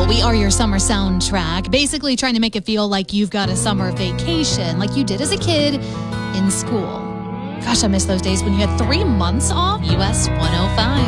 We are your summer soundtrack, basically trying to make it feel like you've got a summer vacation, like you did as a kid in school. Gosh, I miss those days when you had 3 months off. US 105.